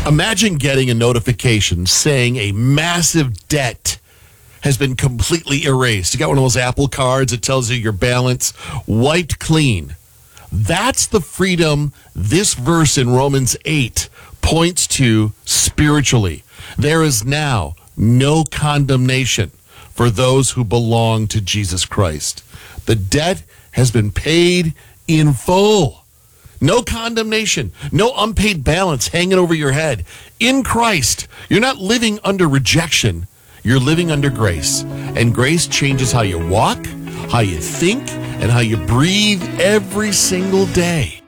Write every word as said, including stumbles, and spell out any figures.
Imagine getting a notification saying a massive debt has been completely erased. You got one of those Apple cards that tells you your balance wiped clean. That's the freedom this verse in Romans eight points to spiritually. There is now no condemnation for those who belong to Jesus Christ. The debt has been paid in full. No condemnation, no unpaid balance hanging over your head. In Christ, you're not living under rejection. You're living under grace. And grace changes how you walk, how you think, and how you breathe every single day.